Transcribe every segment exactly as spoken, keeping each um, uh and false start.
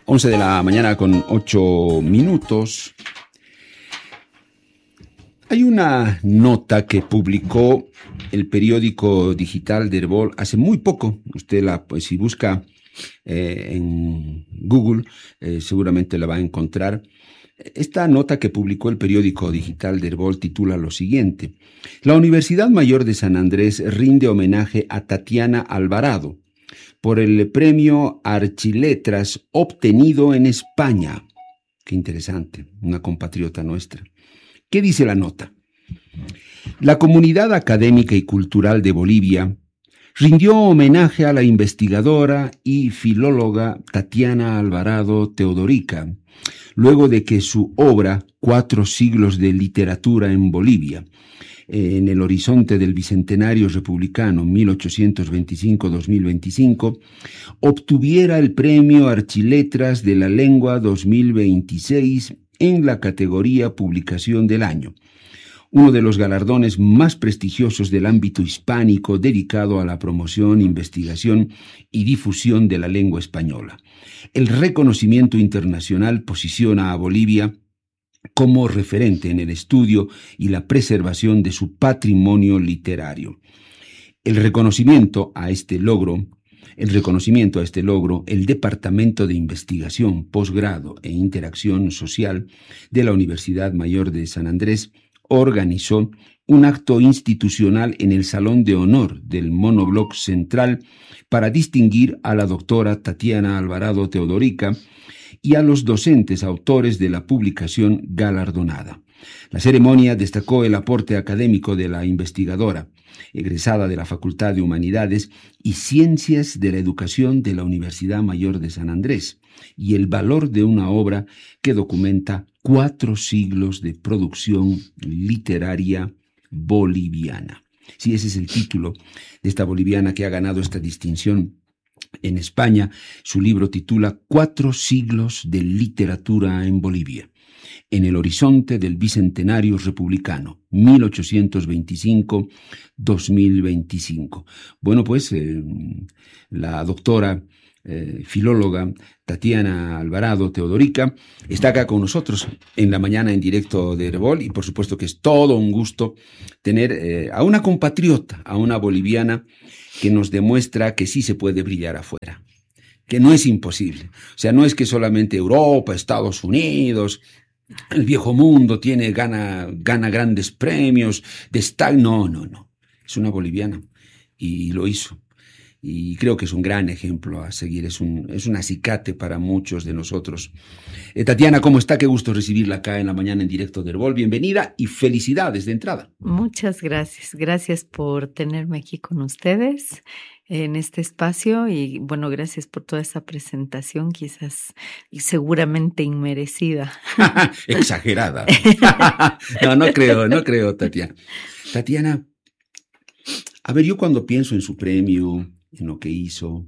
once de la mañana con ocho minutos. Hay una nota que publicó el periódico digital de Herbol hace muy poco. Usted la, pues, si busca eh, en Google, eh, seguramente la va a encontrar. Esta nota que publicó el periódico digital de Herbol titula lo siguiente: La Universidad Mayor de San Andrés rinde homenaje a Tatiana Alvarado por el premio Archiletras obtenido en España. Qué interesante, una compatriota nuestra. ¿Qué dice la nota? La comunidad académica y cultural de Bolivia rindió homenaje a la investigadora y filóloga Tatiana Alvarado Teodorica, luego de que su obra, Cuatro siglos de literatura en Bolivia, en el horizonte del Bicentenario Republicano mil ochocientos veinticinco a dos mil veinticinco, obtuviera el premio Archiletras de la Lengua dos mil veintiséis en la categoría Publicación del Año, uno de los galardones más prestigiosos del ámbito hispánico dedicado a la promoción, investigación y difusión de la lengua española. El reconocimiento internacional posiciona a Bolivia como referente en el estudio y la preservación de su patrimonio literario. El reconocimiento a este logro, el reconocimiento a este logro, el Departamento de Investigación, Posgrado e Interacción Social de la Universidad Mayor de San Andrés organizó un acto institucional en el Salón de Honor del Monobloc Central para distinguir a la doctora Tatiana Alvarado Teodorica y a los docentes autores de la publicación galardonada. La ceremonia destacó el aporte académico de la investigadora, egresada de la Facultad de Humanidades y Ciencias de la Educación de la Universidad Mayor de San Andrés, y el valor de una obra que documenta cuatro siglos de producción literaria boliviana. Sí, ese es el título de esta boliviana que ha ganado esta distinción en España. Su libro titula Cuatro siglos de literatura en Bolivia, en el horizonte del Bicentenario Republicano, mil ochocientos veinticinco a dos mil veinticinco. Bueno, pues eh, la doctora eh, filóloga Tatiana Alvarado Teodorica está acá con nosotros en la mañana en directo de Herbol, y por supuesto que es todo un gusto tener eh, a una compatriota, a una boliviana que nos demuestra que sí se puede brillar afuera, que no es imposible. O sea, no es que solamente Europa, Estados Unidos, el viejo mundo tiene, gana, gana grandes premios, destaca. No, no, no. Es una boliviana y lo hizo. Y creo que es un gran ejemplo a seguir, es un, es un acicate para muchos de nosotros. Eh, Tatiana, ¿cómo está? Qué gusto recibirla acá en la mañana en directo de Herbol. Bienvenida y felicidades de entrada. Muchas gracias. Gracias por tenerme aquí con ustedes en este espacio y, bueno, gracias por toda esa presentación, quizás y seguramente inmerecida. Exagerada. No, no creo, no creo, Tatiana. Tatiana, a ver, yo cuando pienso en su premio, en lo que hizo,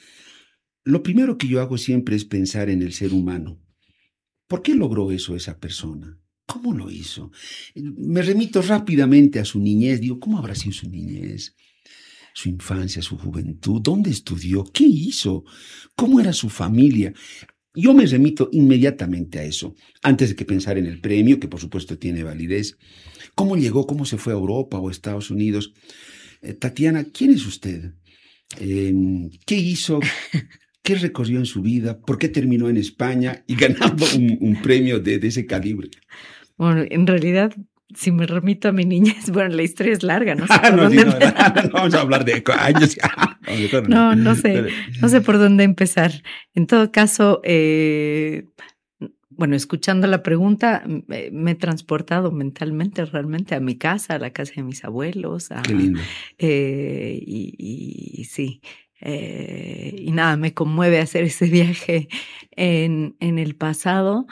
lo primero que yo hago siempre es pensar en el ser humano. ¿Por qué logró eso esa persona? ¿Cómo lo hizo? Me remito rápidamente a su niñez. Digo, ¿cómo habrá sido su niñez? Su infancia, su juventud. ¿Dónde estudió? ¿Qué hizo? ¿Cómo era su familia? Yo me remito inmediatamente a eso, antes de que pensar en el premio, que por supuesto tiene validez. ¿Cómo llegó? ¿Cómo se fue a Europa o a Estados Unidos? Eh, Tatiana, ¿quién es usted? Eh, ¿Qué hizo? ¿Qué recorrió en su vida? ¿Por qué terminó en España y ganando un, un premio de, de ese calibre? Bueno, en realidad, si me remito a mi niñez, bueno, la historia es larga, no sé Ah, por no, dónde sí, no, empezar. no, no, vamos a hablar de años. No, no sé, no sé por dónde empezar. En todo caso, eh, bueno, escuchando la pregunta, me, me he transportado mentalmente realmente a mi casa, a la casa de mis abuelos. A, Qué lindo. Eh, y, y, y sí, eh, y nada, me conmueve hacer ese viaje en, en el pasado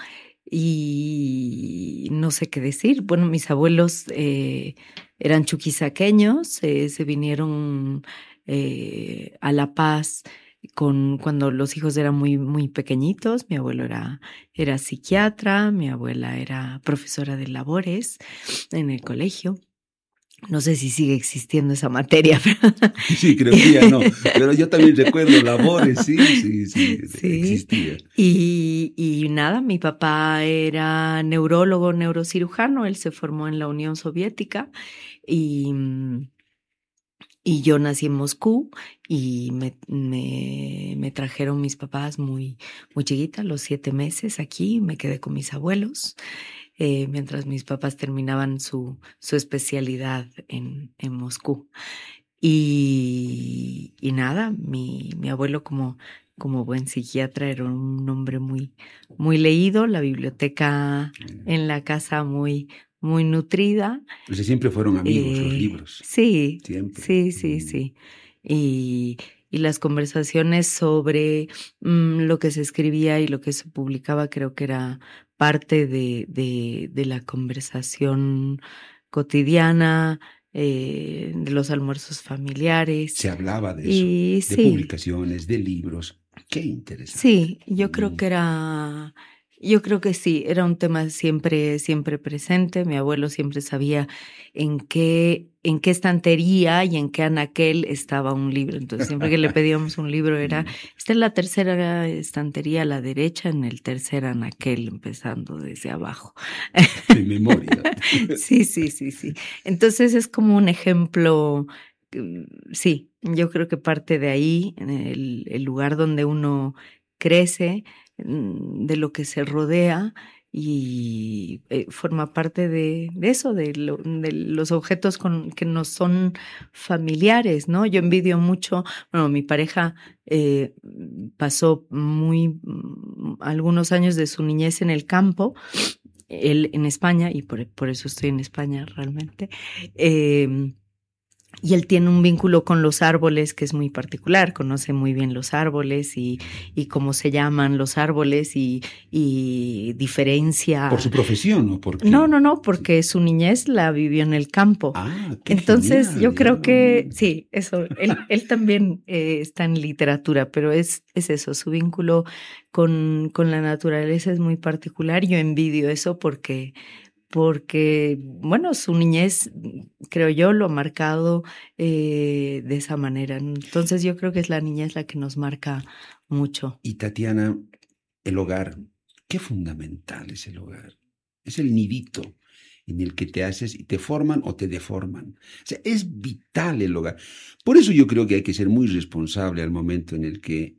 y no sé qué decir. Bueno, mis abuelos eh, eran chuquisaqueños, eh, se vinieron eh, a La Paz con, cuando los hijos eran muy, muy pequeñitos. Mi abuelo era, era psiquiatra, mi abuela era profesora de labores en el colegio. No sé si sigue existiendo esa materia. Pero... Sí, creo que ya no. Pero yo también recuerdo labores, sí, sí, sí, sí. Existía. Y, Y, y nada, mi papá era neurólogo, neurocirujano, él se formó en la Unión Soviética y, y yo nací en Moscú y me, me, me trajeron mis papás muy, muy chiquita, a los siete meses aquí, me quedé con mis abuelos. Eh, mientras mis papás terminaban su, su especialidad en, en Moscú. Y, y nada, mi, mi abuelo como, como buen psiquiatra era un hombre muy, muy leído, la biblioteca en la casa muy, muy nutrida. Entonces siempre fueron amigos eh, los libros. Sí, siempre. sí, sí, mm. sí. Y, y las conversaciones sobre mmm, lo que se escribía y lo que se publicaba creo que era parte de, de, de la conversación cotidiana, eh, de los almuerzos familiares. Se hablaba de eso, y, de sí. publicaciones, de libros. Qué interesante. Sí, yo mm. creo que era... Yo creo que sí, era un tema siempre, siempre presente. Mi abuelo siempre sabía en qué, en qué estantería y en qué anaquel estaba un libro. Entonces, siempre que le pedíamos un libro era, esta es la tercera estantería a la derecha, en el tercer anaquel, empezando desde abajo. De memoria. Sí, sí, sí, sí. Entonces, es como un ejemplo, sí, yo creo que parte de ahí, el, el lugar donde uno crece, de lo que se rodea y eh, forma parte de, de eso, de, lo, de los objetos con, que nos son familiares, ¿no? Yo envidio mucho, bueno, mi pareja eh, pasó muy, algunos años de su niñez en el campo, él en España, y por, por eso estoy en España realmente, eh, y él tiene un vínculo con los árboles que es muy particular, conoce muy bien los árboles y, y cómo se llaman los árboles y, y diferencia. ¿Por su profesión o por qué? No, no, no, porque su niñez la vivió en el campo. Ah, qué Entonces genial, yo creo ya. que sí, eso, él, él también eh, está en literatura, pero es, es eso, su vínculo con, con la naturaleza es muy particular. Yo envidio eso porque... porque, bueno, su niñez, creo yo, lo ha marcado eh, de esa manera. Entonces yo creo que es la niñez la que nos marca mucho. Y Tatiana, el hogar, qué fundamental es el hogar. Es el nidito en el que te haces y te forman o te deforman. O sea, es vital el hogar. Por eso yo creo que hay que ser muy responsable al momento en el que